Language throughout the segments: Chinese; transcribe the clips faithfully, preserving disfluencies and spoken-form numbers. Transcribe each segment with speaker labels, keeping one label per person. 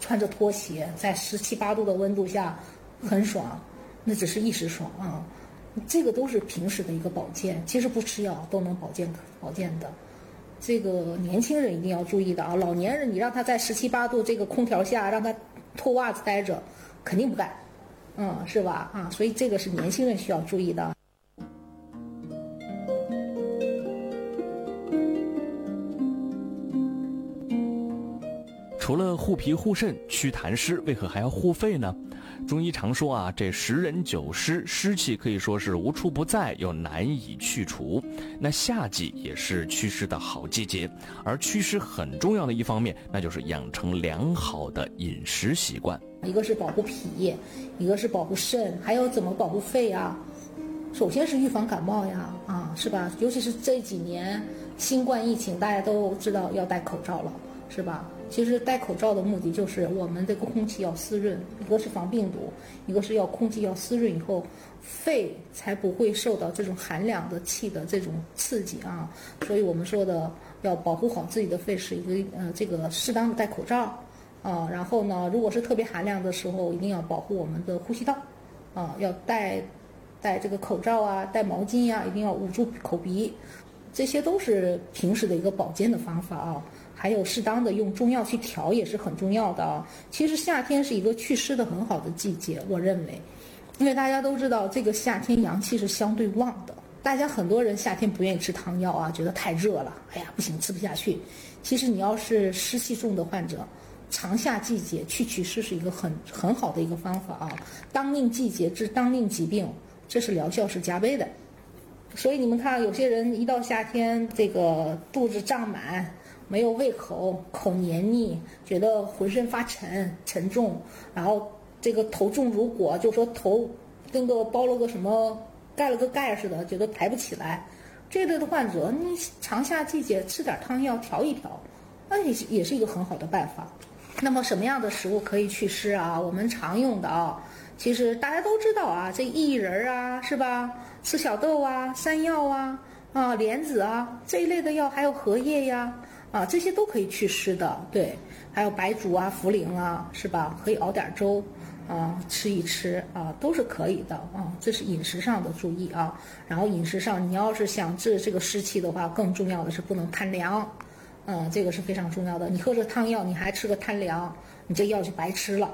Speaker 1: 穿着拖鞋在十七八度的温度下很爽，那只是一时爽啊。这个都是平时的一个保健，其实不吃药都能保健保健的。这个年轻人一定要注意的啊，老年人你让他在十七八度这个空调下让他脱袜子待着，肯定不干，嗯，是吧？啊，所以这个是年轻人需要注意的。
Speaker 2: 除了护脾护肾、祛痰湿，为何还要护肺呢？中医常说啊，这十人九湿，湿气可以说是无处不在，又难以去除。那夏季也是祛湿的好季节，而祛湿很重要的一方面，那就是养成良好的饮食习惯。
Speaker 1: 一个是保护脾，一个是保护肾，还有怎么保护肺啊？首先是预防感冒呀，啊，是吧？尤其是这几年新冠疫情，大家都知道要戴口罩了，是吧？其实戴口罩的目的就是我们这个空气要湿润，一个是防病毒，一个是要空气要湿润以后，肺才不会受到这种寒凉的气的这种刺激啊。所以我们说的要保护好自己的肺是一个呃这个适当的戴口罩啊，然后呢，如果是特别寒凉的时候，一定要保护我们的呼吸道啊，要戴戴这个口罩啊，戴毛巾呀、啊，一定要捂住口鼻，这些都是平时的一个保健的方法啊。还有适当的用中药去调也是很重要的啊。其实夏天是一个祛湿的很好的季节，我认为，因为大家都知道这个夏天阳气是相对旺的，大家很多人夏天不愿意吃汤药啊，觉得太热了，哎呀不行，吃不下去。其实你要是湿气重的患者，长夏季节去祛湿是一个很很好的一个方法啊。当令季节治当令疾病，这是疗效是加倍的。所以你们看，有些人一到夏天，这个肚子胀满，没有胃口，口黏腻，觉得浑身发沉沉重，然后这个头重如裹，就说头跟个包了个什么盖了个盖似的，觉得抬不起来。这类的患者，你长夏季节吃点汤药调一调，那也是也是一个很好的办法。那么什么样的食物可以祛湿啊？我们常用的啊，其实大家都知道啊，这薏仁啊，是吧？赤小豆啊，山药啊，啊莲子啊这一类的药，还有荷叶呀。啊，这些都可以祛湿的，对，还有白术啊、茯苓啊，是吧？可以熬点粥，啊，吃一吃啊，都是可以的啊。这是饮食上的注意啊。然后饮食上，你要是想治这个湿气的话，更重要的是不能贪凉，嗯，这个是非常重要的。你喝着汤药，你还吃个贪凉，你这药就白吃了。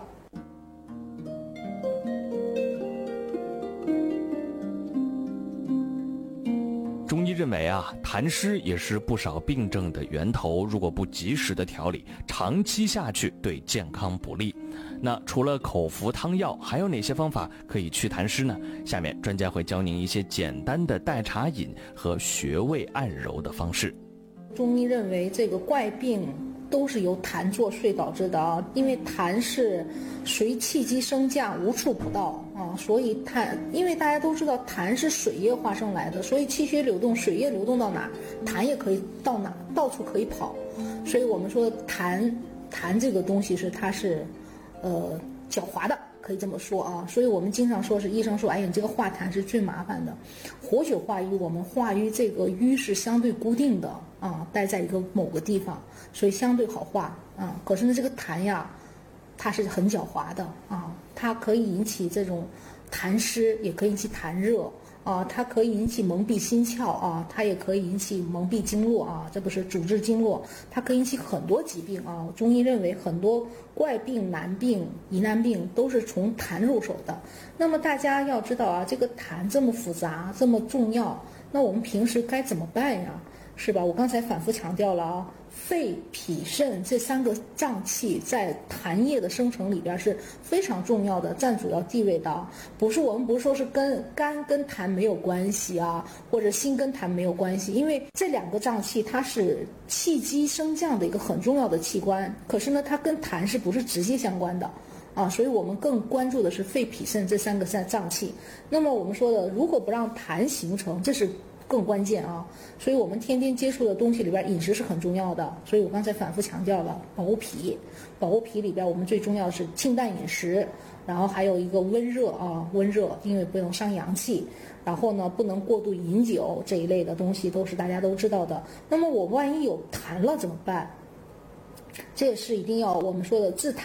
Speaker 2: 中医认为啊，痰湿也是不少病症的源头，如果不及时的调理，长期下去对健康不利。那除了口服汤药，还有哪些方法可以祛痰湿呢？下面专家会教您一些简单的代茶饮和穴位按揉的方式。
Speaker 1: 中医认为这个怪病都是由痰作祟导致的啊，因为痰是随气机升降，无处不到啊，所以痰，因为大家都知道痰是水液化生来的，所以气血流动，水液流动到哪，痰也可以到哪，到处可以跑。所以我们说痰，痰这个东西是它是，呃，狡猾的，可以这么说啊。所以我们经常说是医生说，哎呀，你这个化痰是最麻烦的。活血化瘀，我们化瘀这个瘀是相对固定的啊，待在一个某个地方，所以相对好化啊。可是呢，这个痰呀，它是很狡猾的啊，它可以引起这种痰湿，也可以引起痰热啊，它可以引起蒙蔽心窍啊，它也可以引起蒙蔽经络啊，这不是主治经络，它可以引起很多疾病啊。中医认为很多怪病、难病、疑难病都是从痰入手的。那么大家要知道啊，这个痰这么复杂，这么重要，那我们平时该怎么办呀？是吧？我刚才反复强调了啊，肺、脾、肾这三个脏器在痰液的生成里边是非常重要的，占主要地位的。不是我们不是说是跟肝跟痰没有关系啊，或者心跟痰没有关系，因为这两个脏器它是气机升降的一个很重要的器官，可是呢，它跟痰是不是直接相关的？啊，所以我们更关注的是肺、脾、肾这三个脏器。那么我们说的，如果不让痰形成，这是更关键啊。所以我们天天接触的东西里边，饮食是很重要的。所以我刚才反复强调了，保护脾，保护脾里边我们最重要的是清淡饮食，然后还有一个温热啊，温热，因为不能伤阳气。然后呢，不能过度饮酒这一类的东西，都是大家都知道的。那么我万一有痰了怎么办？这也是一定要我们说的治痰